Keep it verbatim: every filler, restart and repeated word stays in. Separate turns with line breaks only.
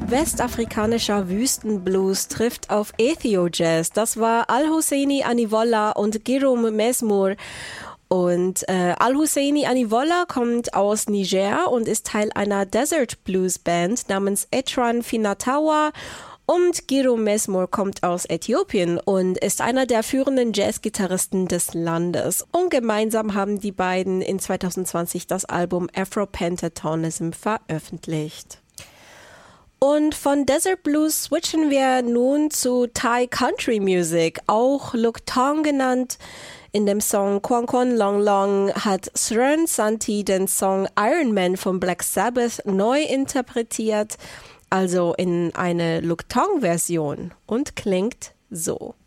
Westafrikanischer Wüstenblues trifft auf Ethio-Jazz. Das war Al-Husseini Anivola und Girum Mesmour. Und äh, Al-Husseini Anivola kommt aus Niger und ist Teil einer Desert Blues Band namens Etran Finatawa. Und Girum Mesmour kommt aus Äthiopien und ist einer der führenden Jazzgitarristen des Landes. Und gemeinsam haben die beiden in zwanzig zwanzig das Album Afro-Pentatonism veröffentlicht. Und von Desert Blues switchen wir nun zu Thai Country Music, auch Luk Thong genannt. In dem Song Kwon Kwon Long Long hat Sren Santi den Song Iron Man von Black Sabbath neu interpretiert, also in eine Luk Thong Version und klingt so.